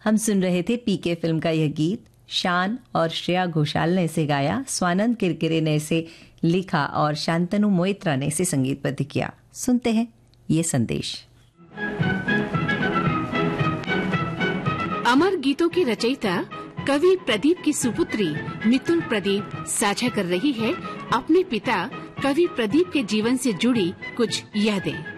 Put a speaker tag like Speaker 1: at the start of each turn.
Speaker 1: हम सुन रहे थे पीके फिल्म का यह गीत। शान और श्रेया घोषाल ने इसे गाया, स्वानंद किरकिरे ने इसे लिखा और शांतनु मोइत्रा ने इसे संगीतबद्ध किया। सुनते हैं ये संदेश।
Speaker 2: अमर गीतों की रचयिता कवि प्रदीप की सुपुत्री मितुल प्रदीप साझा कर रही है अपने पिता कवि प्रदीप के जीवन से जुड़ी कुछ यादें।